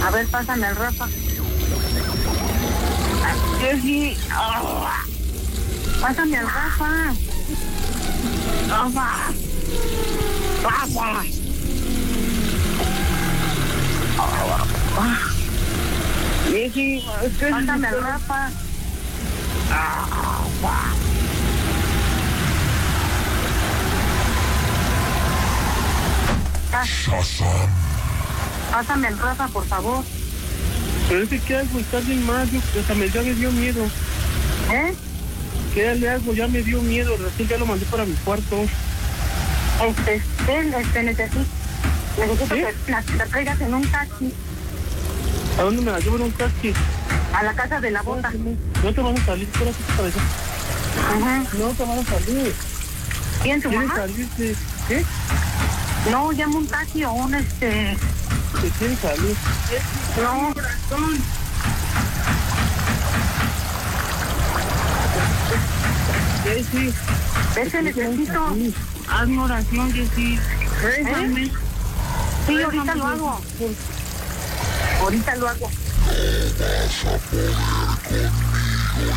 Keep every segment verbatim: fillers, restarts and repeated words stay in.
A ver, pásame al Rafa. Jessy. Oh. Pásame al Rafa. Rafa. Rafa. Jessy, pásame al Rafa. Shazam. Pásame al Rafa, por favor. Pero ese que algo está bien mal, yo, hasta me, ya me dio miedo. ¿Eh? ¿Qué le hago? Ya me dio miedo, recién ya lo mandé para mi cuarto. Este, este, este necesito, necesito ¿Sí? que la, la traigas en un taxi ¿A dónde me la llevo en un taxi? a la casa de la bota. No te vas a salir, espérate para allá. Ajá. No te vas a salir. ¿Quién, tu ¿Quieres mamá? salirte? ¿Qué? No, llama un taxi o un este... ¿Te quieres salir? No, Sí, sí. ese necesito. Hazme oración, Jessy. Rézame. ¿Eh? Sí, ahorita lo hago. Ahorita lo hago. Vas a poder conmigo,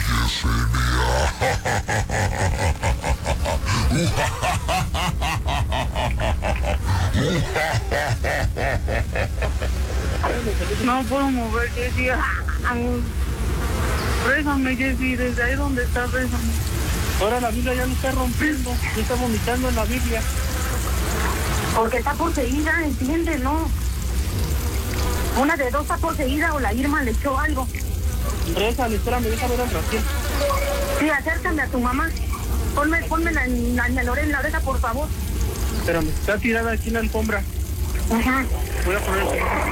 Yesenia. No puedo mover, Jessy. Rézame, Jessy, desde ahí donde estás, rézame. Ahora la Biblia ya no está rompiendo, ya está vomitando en la Biblia. Porque está poseída, entiende, ¿no? Una de dos está poseída o la Irma le echó algo. Rézale, espérame, déjame ver al Rafael. Sí, acércame a tu mamá. Ponme, ponme la, la, la Lorena en la oreja, por favor. Espérame, está tirada aquí en la alfombra. Ajá. Voy a poner...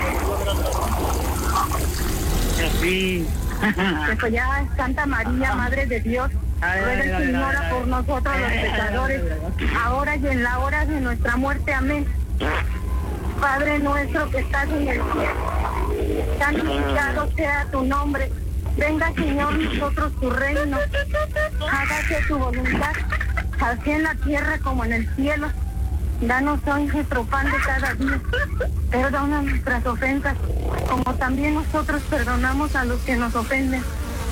Así. Pues ya, Santa María, Madre de Dios, ruega, Señora, por nosotros los pecadores, ahora y en la hora de nuestra muerte. Amén. Padre nuestro que estás en el cielo, santificado sea tu nombre. Venga, Señor, nosotros tu reino. Hágase tu voluntad, así en la tierra como en el cielo. Danos hoy nuestro pan de cada día. Perdona nuestras ofensas, como también nosotros perdonamos a los que nos ofenden.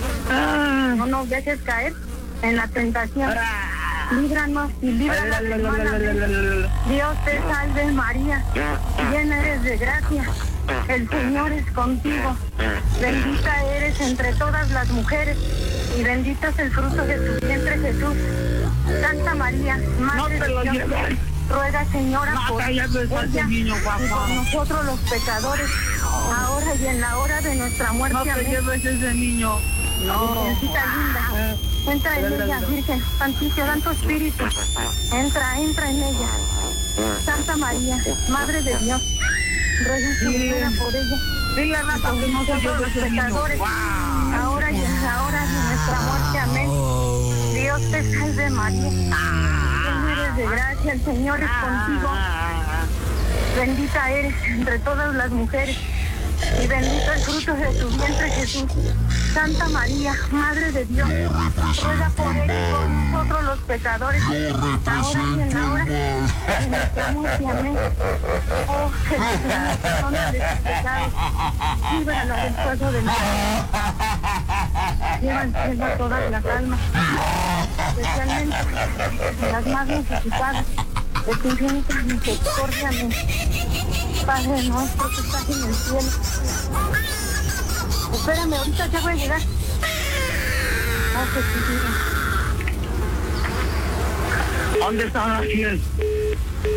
No nos dejes caer en la tentación. Líbranos y líbranos del mal. Amén. Dios te salve, María, llena eres de gracia. El Señor es contigo. Bendita eres entre todas las mujeres y bendito es el fruto de tu vientre, Jesús. Santa María, Madre de Dios, ruega, Señora, por ella y por nosotros los pecadores, ahora y en la hora de nuestra muerte. No te lleves ese niño. No. Virgencita linda, entra en ella, Virgen, Santísimo, Santo Espíritu, entra, entra en ella. Santa María, Madre de Dios, ruega, Señora, por ella. Dile a Rafa que no se lleve ese niño. Ahora y en la hora de nuestra muerte. Amén. Dios te salve, María. Llena eres de gracia, el Señor es contigo. Bendita eres entre todas las mujeres y bendito el fruto de tu vientre, Jesús. Santa María, Madre de Dios, ruega por él y por nosotros los pecadores, ahora y en la hora de nuestra muerte. Amén. Oh, Jesús, perdónale sus pecados, líbralo del fuego del infierno. Lleva al cielo a todas las almas, especialmente las más necesitadas de tu infinita misericordia. Amén. Padre nuestro que estás en el cielo. Espérame, ahorita ya voy a llegar. Oh, Jesús. ¿Dónde está Rafael?